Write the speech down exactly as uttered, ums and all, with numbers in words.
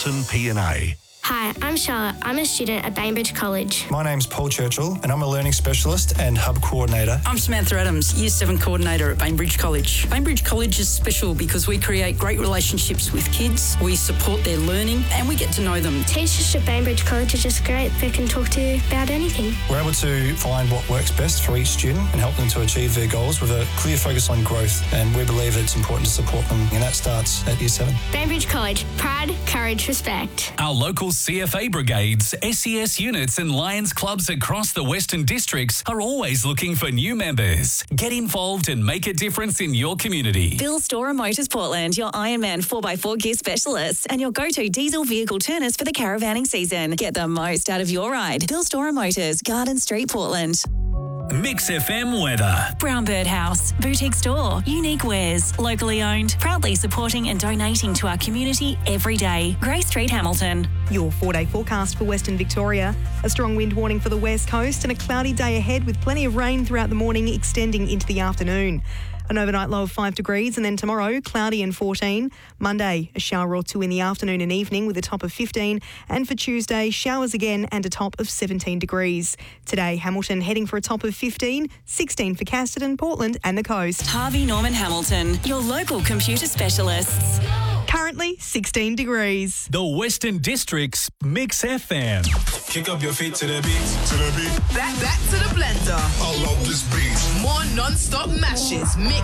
Hamilton P and A. Hi, I'm Charlotte. I'm a student at Bainbridge College. My name's Paul Churchill and I'm a Learning Specialist and Hub Coordinator. I'm Samantha Adams, Year seven Coordinator at Bainbridge College. Bainbridge College is special because we create great relationships with kids, we support their learning and we get to know them. Teachers at Bainbridge College are just great. They can talk to you about anything. We're able to find what works best for each student and help them to achieve their goals with a clear focus on growth, and we believe it's important to support them, and that starts at Year seven. Bainbridge College. Pride, courage, respect. Our local C F A brigades, S E S units and Lions clubs across the Western Districts are always looking for new members. Get involved and make a difference in your community. Bill Storer Motors Portland, your Ironman four by four gear specialists and your go-to diesel vehicle turners for the caravanning season. Get the most out of your ride. Bill Storer Motors, Garden Street, Portland. Mix F M weather. Brown Bird House, boutique store, unique wares, locally owned, proudly supporting and donating to our community every day. Grace Street, Hamilton. Your four-day forecast for Western Victoria. A strong wind warning for the west coast and a cloudy day ahead with plenty of rain throughout the morning extending into the afternoon. An overnight low of five degrees, and then tomorrow, cloudy and fourteen. Monday, a shower or two in the afternoon and evening with a top of fifteen. And for Tuesday, showers again and a top of seventeen degrees. Today, Hamilton heading for a top of fifteen, sixteen for Casterton, Portland and the coast. Harvey Norman Hamilton, your local computer specialists. Currently, sixteen degrees. The Western District's Mix F M. Kick up your feet to the beat, to the beat. Back, back to the blender. I love this beat. More non-stop mashes. Mix